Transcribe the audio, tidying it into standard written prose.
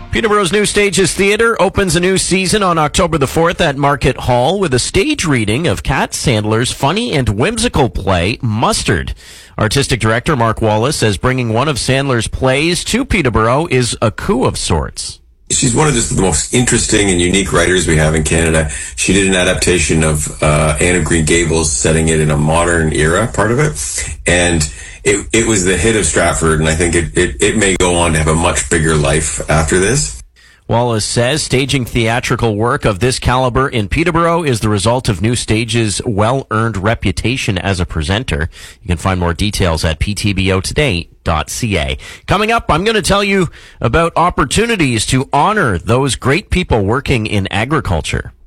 Peterborough's New Stages Theatre opens a new season on October the 4th at Market Hall with a stage reading of Kat Sandler's funny and whimsical play, Mustard. Artistic director Mark Wallace says bringing one of Sandler's plays to Peterborough is a coup of sorts. She's one of just the most interesting and unique writers we have in Canada. She did an adaptation of Anne of Green Gables, setting it in a modern era, part of it. And it was the hit of Stratford, and I think it may go on to have a much bigger life after this. Wallace says staging theatrical work of this caliber in Peterborough is the result of New Stage's well-earned reputation as a presenter. You can find more details at ptbotoday.ca. Coming up, I'm going to tell you about opportunities to honor those great people working in agriculture.